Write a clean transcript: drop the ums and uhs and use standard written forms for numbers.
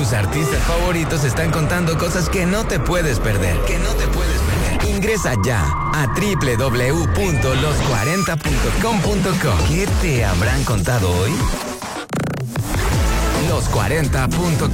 Tus artistas favoritos están contando cosas que no te puedes perder. Ingresa ya a www.los40.com.co. ¿Qué te habrán contado hoy? Los40.com.